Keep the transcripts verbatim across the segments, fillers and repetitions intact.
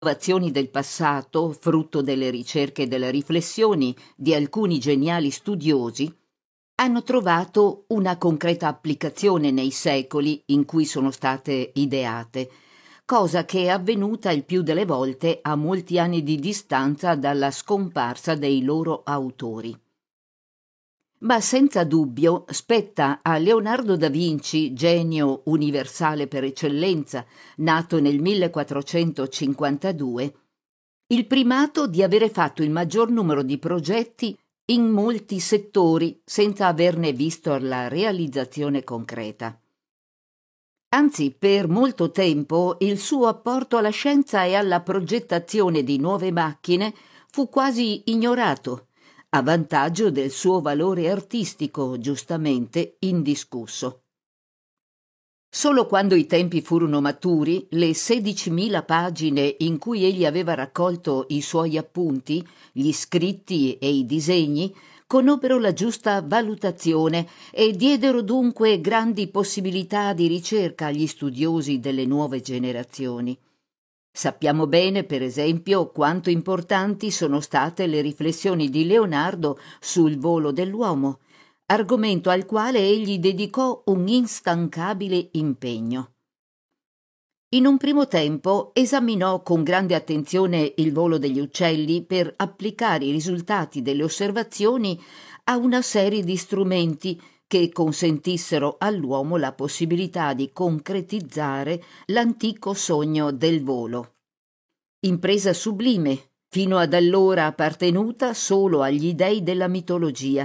innovazioni del passato, frutto delle ricerche e delle riflessioni di alcuni geniali studiosi, hanno trovato una concreta applicazione nei secoli in cui sono state ideate, cosa che è avvenuta il più delle volte a molti anni di distanza dalla scomparsa dei loro autori. Ma senza dubbio spetta a Leonardo da Vinci, genio universale per eccellenza, nato nel millequattrocentocinquantadue, il primato di avere fatto il maggior numero di progetti in molti settori senza averne visto la realizzazione concreta. Anzi, per molto tempo il suo apporto alla scienza e alla progettazione di nuove macchine fu quasi ignorato, a vantaggio del suo valore artistico, giustamente indiscusso. Solo quando i tempi furono maturi, le sedicimila pagine in cui egli aveva raccolto i suoi appunti, gli scritti e i disegni, conobbero la giusta valutazione e diedero dunque grandi possibilità di ricerca agli studiosi delle nuove generazioni. Sappiamo bene, per esempio, quanto importanti sono state le riflessioni di Leonardo sul volo dell'uomo, argomento al quale egli dedicò un instancabile impegno. In un primo tempo esaminò con grande attenzione il volo degli uccelli per applicare i risultati delle osservazioni a una serie di strumenti che consentissero all'uomo la possibilità di concretizzare l'antico sogno del volo. Impresa sublime, fino ad allora appartenuta solo agli dei della mitologia.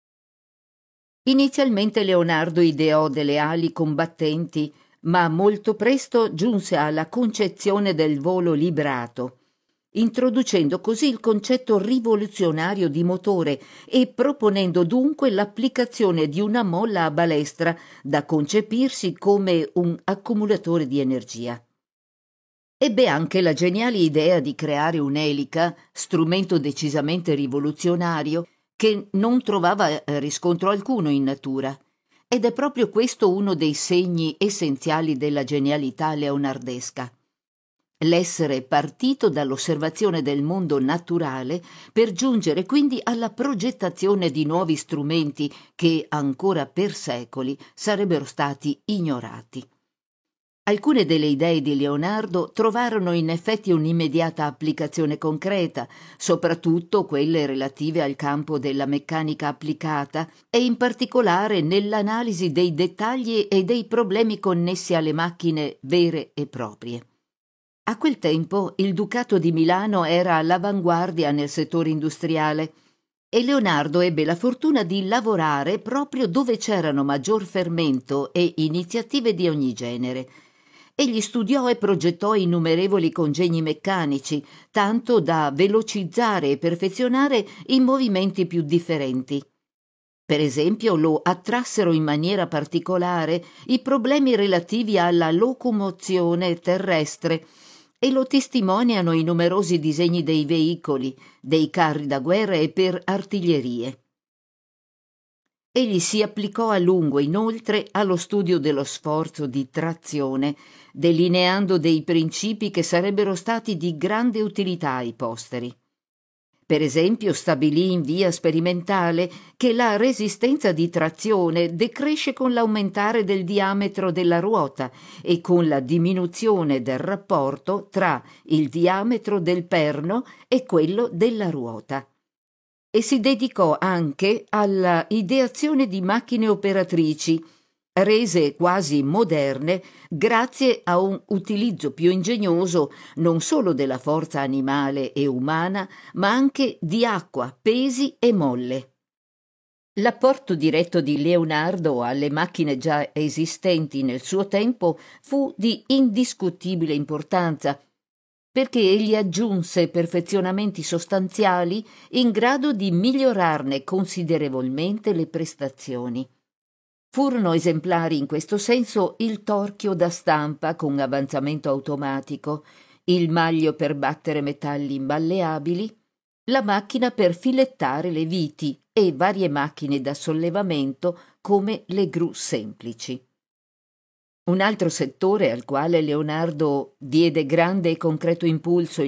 Inizialmente Leonardo ideò delle ali combattenti, ma molto presto giunse alla concezione del volo librato, introducendo così il concetto rivoluzionario di motore e proponendo dunque l'applicazione di una molla a balestra da concepirsi come un accumulatore di energia. Ebbe anche la geniale idea di creare un'elica, strumento decisamente rivoluzionario, che non trovava riscontro alcuno in natura. Ed è proprio questo uno dei segni essenziali della genialità leonardesca. L'essere partito dall'osservazione del mondo naturale per giungere quindi alla progettazione di nuovi strumenti che ancora per secoli sarebbero stati ignorati. Alcune delle idee di Leonardo trovarono in effetti un'immediata applicazione concreta, soprattutto quelle relative al campo della meccanica applicata e in particolare nell'analisi dei dettagli e dei problemi connessi alle macchine vere e proprie. A quel tempo il Ducato di Milano era all'avanguardia nel settore industriale e Leonardo ebbe la fortuna di lavorare proprio dove c'erano maggior fermento e iniziative di ogni genere. Egli studiò e progettò innumerevoli congegni meccanici, tanto da velocizzare e perfezionare i movimenti più differenti. Per esempio, lo attrassero in maniera particolare i problemi relativi alla locomozione terrestre e lo testimoniano i numerosi disegni dei veicoli, dei carri da guerra e per artiglierie. Egli si applicò a lungo inoltre allo studio dello sforzo di trazione, delineando dei principi che sarebbero stati di grande utilità ai posteri. Per esempio, stabilì in via sperimentale che la resistenza di trazione decresce con l'aumentare del diametro della ruota e con la diminuzione del rapporto tra il diametro del perno e quello della ruota. E si dedicò anche alla ideazione di macchine operatrici, rese quasi moderne grazie a un utilizzo più ingegnoso non solo della forza animale e umana, ma anche di acqua, pesi e molle. L'apporto diretto di Leonardo alle macchine già esistenti nel suo tempo fu di indiscutibile importanza, perché egli aggiunse perfezionamenti sostanziali in grado di migliorarne considerevolmente le prestazioni. Furono esemplari in questo senso il torchio da stampa con avanzamento automatico, il maglio per battere metalli imballeabili, la macchina per filettare le viti e varie macchine da sollevamento come le gru semplici. Un altro settore al quale Leonardo diede grande e concreto impulso